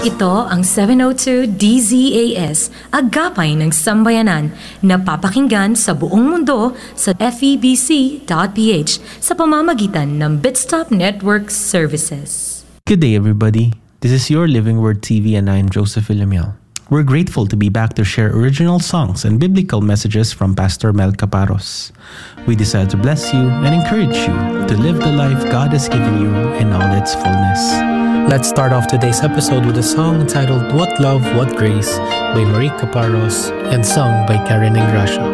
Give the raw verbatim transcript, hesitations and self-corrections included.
Ito ang seven oh two D Z A S, agapay ng sambayanan, na papakinggan sa buong mundo sa F E B C dot P H sa pamamagitan ng Bitstop Network Services. Good day, everybody. This is your Living Word T V and I'm Joseph Villamil. We're grateful to be back to share original songs and biblical messages from Pastor Mel Caparos. We desire to bless you and encourage you to live the life God has given you in all its fullness. Let's start off today's episode with a song entitled What Love, What Grace by Marie Caparos and sung by Karen Ingracia.